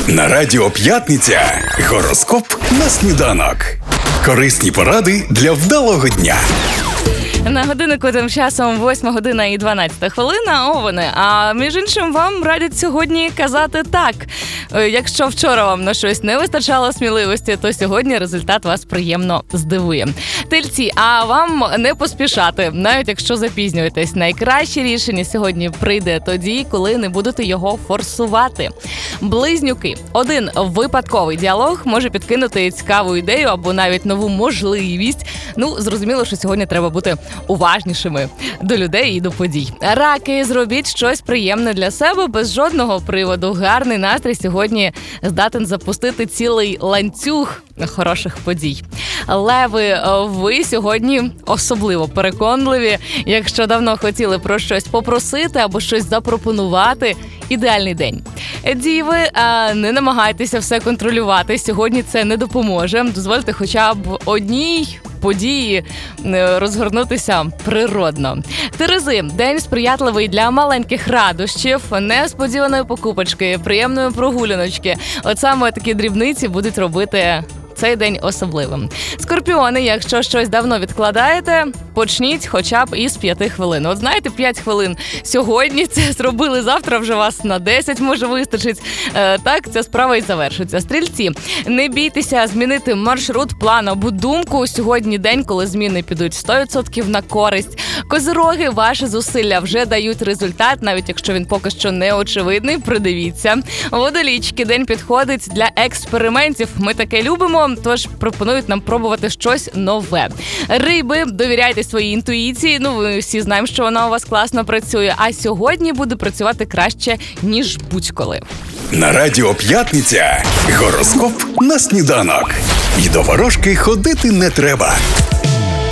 На Радіо П'ятниця гороскоп на сніданок. Корисні поради для вдалого дня. На годиннику тим часом 8 година і 12 хвилина, Овни. А між іншим вам радять сьогодні казати так. Якщо вчора вам на щось не вистачало сміливості, то сьогодні результат вас приємно здивує. Тельці, а вам не поспішати, навіть якщо запізнюєтесь. Найкраще рішення сьогодні прийде тоді, коли не будете його форсувати. Близнюки. Один випадковий діалог може підкинути цікаву ідею або навіть нову можливість. Зрозуміло, що сьогодні треба бути уважнішими до людей і до подій. Раки, зробіть щось приємне для себе без жодного приводу. Гарний настрій сьогодні здатен запустити цілий ланцюг хороших подій. Леви, ви сьогодні особливо переконливі. Якщо давно хотіли про щось попросити або щось запропонувати, ідеальний день. Діви, не намагайтеся все контролювати. Сьогодні це не допоможе. Дозвольте хоча б одній події розгорнутися природно. Терези, день сприятливий для маленьких радощів, несподіваної покупочки, приємної прогуляночки. От саме такі дрібниці будуть робити цей день особливим. Скорпіони, якщо щось давно відкладаєте, почніть хоча б із 5 хвилин. От знаєте, 5 хвилин сьогодні це зробили, завтра вже вас на 10 може вистачить. Так ця справа і завершиться. Стрільці, не бійтеся змінити маршрут, план або думку. Сьогодні день, коли зміни підуть 100% на користь. Козироги, ваші зусилля вже дають результат, навіть якщо він поки що не очевидний, придивіться. Водолічки, день підходить для експериментів. Ми таке любимо, тож пропонують нам пробувати щось нове. Риби, довіряйте своїй інтуїції. Ми всі знаємо, що вона у вас класно працює, а сьогодні буде працювати краще, ніж будь-коли. На Радіо П'ятниця гороскоп на сніданок. І до ворожки ходити не треба.